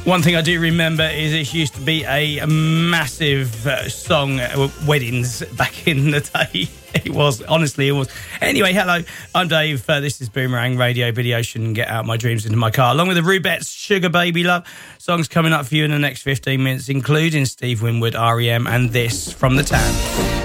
One thing I do remember is it used to be a massive song at weddings back in the day. It was. Anyway, hello, I'm Dave. This is Boomerang Radio, Billy Ocean, Get Out My Dreams Into My Car, along with the Rubettes, Sugar Baby Love. Songs coming up for you in the next 15 minutes, including Steve Winwood, R.E.M. and this from The Tan.